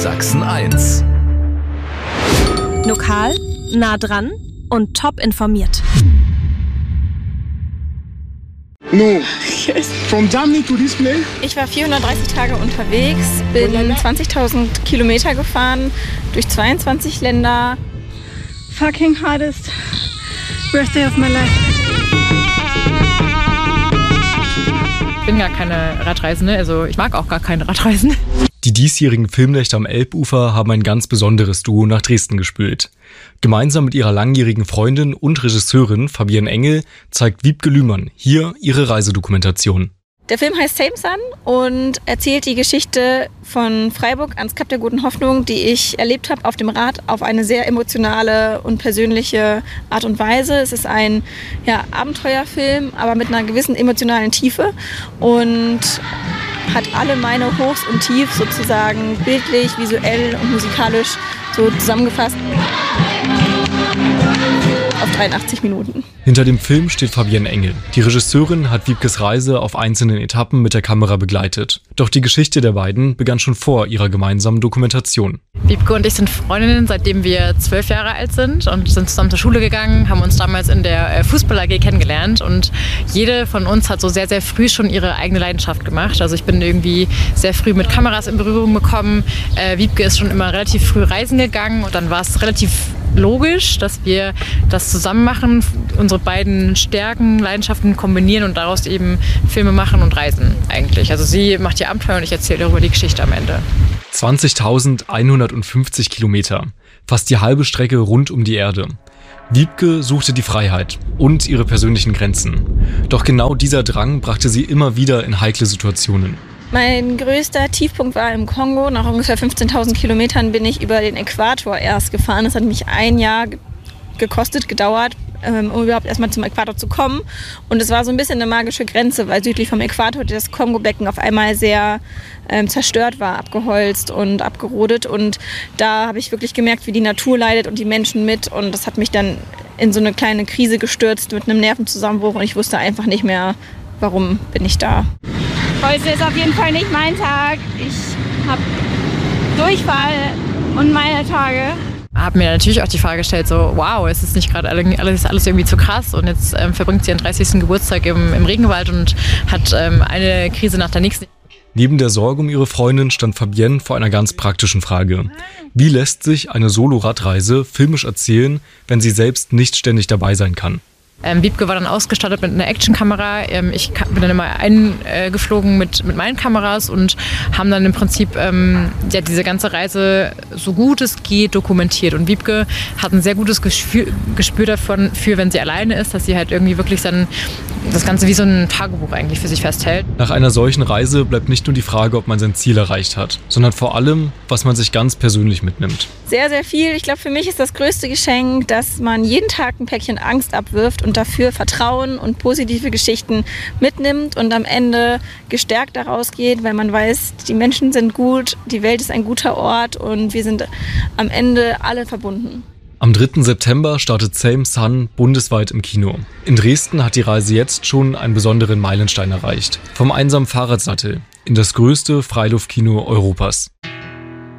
Sachsen 1. Lokal, nah dran und top informiert. No. From Germany to this place? Ich war 430 Tage unterwegs, bin 20.000 Kilometer gefahren, durch 22 Länder. Fucking hardest birthday of my life. Ich bin gar keine Radreisende, also ich mag auch gar keine Radreisen. Die diesjährigen Filmnächte am Elbufer haben ein ganz besonderes Duo nach Dresden gespült. Gemeinsam mit ihrer langjährigen Freundin und Regisseurin Fabienne Engel zeigt Wiebke Lühmann hier ihre Reisedokumentation. Der Film heißt Same Sun und erzählt die Geschichte von Freiburg ans Kap der Guten Hoffnung, die ich erlebt habe auf dem Rad, auf eine sehr emotionale und persönliche Art und Weise. Es ist ein Abenteuerfilm, aber mit einer gewissen emotionalen Tiefe und hat alle meine Hochs und Tiefs sozusagen bildlich, visuell und musikalisch so zusammengefasst auf 83 Minuten. Hinter dem Film steht Fabienne Engel. Die Regisseurin hat Wiebkes Reise auf einzelnen Etappen mit der Kamera begleitet. Doch die Geschichte der beiden begann schon vor ihrer gemeinsamen Dokumentation. Wiebke und ich sind Freundinnen, seitdem wir 12 Jahre alt sind und sind zusammen zur Schule gegangen, haben uns damals in der Fußball-AG kennengelernt und jede von uns hat so sehr, sehr früh schon ihre eigene Leidenschaft gemacht. Also ich bin irgendwie sehr früh mit Kameras in Berührung gekommen. Wiebke ist schon immer relativ früh reisen gegangen und dann war es relativ logisch, dass wir das zusammen machen, unsere beiden Stärken, Leidenschaften kombinieren und daraus eben Filme machen und reisen eigentlich. Also sie macht ihr Abenteuer und ich erzähle darüber die Geschichte am Ende. 20.150 Kilometer, fast die halbe Strecke rund um die Erde. Wiebke suchte die Freiheit und ihre persönlichen Grenzen. Doch genau dieser Drang brachte sie immer wieder in heikle Situationen. Mein größter Tiefpunkt war im Kongo. Nach ungefähr 15.000 Kilometern bin ich über den Äquator erst gefahren. Das hat mich ein Jahr gedauert, um überhaupt erstmal zum Äquator zu kommen. Und es war so ein bisschen eine magische Grenze, weil südlich vom Äquator das Kongo-Becken auf einmal sehr zerstört war, abgeholzt und abgerodet. Und da habe ich wirklich gemerkt, wie die Natur leidet und die Menschen mit. Und das hat mich dann in so eine kleine Krise gestürzt mit einem Nervenzusammenbruch. Und ich wusste einfach nicht mehr, warum bin ich da. Heute ist auf jeden Fall nicht mein Tag. Ich habe Durchfall und meine Tage. Habe mir natürlich auch die Frage gestellt, so wow, ist es nicht gerade alles irgendwie zu krass und jetzt verbringt sie ihren 30. Geburtstag im Regenwald und hat eine Krise nach der nächsten. Neben der Sorge um ihre Freundin stand Fabienne vor einer ganz praktischen Frage. Wie lässt sich eine Solo-Radreise filmisch erzählen, wenn sie selbst nicht ständig dabei sein kann? Wiebke war dann ausgestattet mit einer Actionkamera. Ich bin dann immer eingeflogen mit meinen Kameras und haben dann im Prinzip diese ganze Reise so gut es geht dokumentiert. Und Wiebke hat ein sehr gutes Gespür davon, wenn sie alleine ist, dass sie halt irgendwie wirklich dann das Ganze wie so ein Tagebuch eigentlich für sich festhält. Nach einer solchen Reise bleibt nicht nur die Frage, ob man sein Ziel erreicht hat, sondern vor allem, was man sich ganz persönlich mitnimmt. Sehr, sehr viel. Ich glaube, für mich ist das größte Geschenk, dass man jeden Tag ein Päckchen Angst abwirft und dafür Vertrauen und positive Geschichten mitnimmt und am Ende gestärkt daraus geht, weil man weiß, die Menschen sind gut, die Welt ist ein guter Ort und wir sind am Ende alle verbunden. Am 3. September startet Same Sun bundesweit im Kino. In Dresden hat die Reise jetzt schon einen besonderen Meilenstein erreicht. Vom einsamen Fahrradsattel in das größte Freiluftkino Europas.